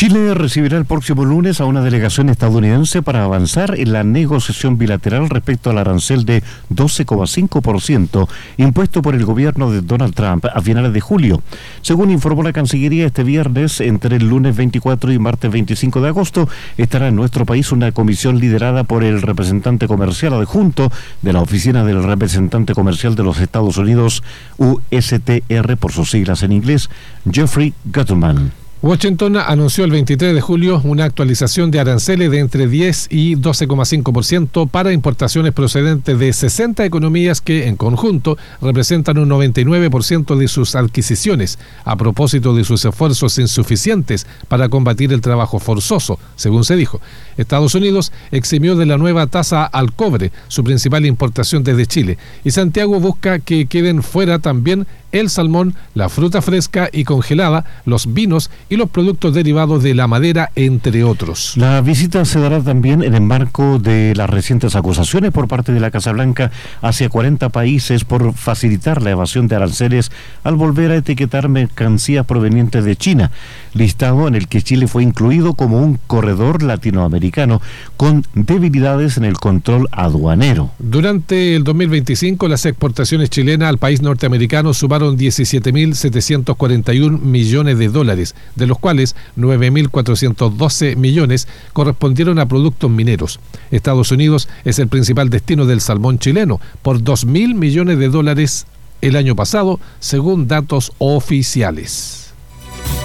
Chile recibirá el próximo lunes a una delegación estadounidense para avanzar en la negociación bilateral respecto al arancel de 12,5% impuesto por el gobierno de Donald Trump a finales de julio. Según informó la Cancillería, este viernes, entre el lunes 24 y martes 25 de agosto, estará en nuestro país una comisión liderada por el representante comercial adjunto de la Oficina del Representante Comercial de los Estados Unidos, USTR por sus siglas en inglés, Jeffrey Gutman. Washington anunció el 23 de julio una actualización de aranceles de entre 10 y 12,5% para importaciones procedentes de 60 economías que, en conjunto, representan un 99% de sus adquisiciones, a propósito de sus esfuerzos insuficientes para combatir el trabajo forzoso, según se dijo. Estados Unidos eximió de la nueva tasa al cobre, su principal importación desde Chile, y Santiago busca que queden fuera también el salmón, la fruta fresca y congelada, los vinos y los productos derivados de la madera, entre otros. La visita se dará también en el marco de las recientes acusaciones por parte de la Casa Blanca hacia 40 países por facilitar la evasión de aranceles al volver a etiquetar mercancías provenientes de China, listado en el que Chile fue incluido como un corredor latinoamericano con debilidades en el control aduanero. Durante el 2025, las exportaciones chilenas al país norteamericano sumaron 17.741 millones de dólares, de los cuales 9.412 millones correspondieron a productos mineros. Estados Unidos es el principal destino del salmón chileno, por 2.000 millones de dólares el año pasado, según datos oficiales.